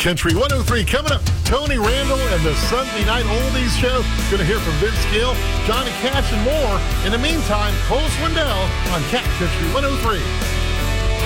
Country 103 coming up. Tony Randall and the Sunday Night Oldies Show. Going to hear from Vince Gill, Johnny Cash, and more. In the meantime, Cole Swindell on Cat Country 103.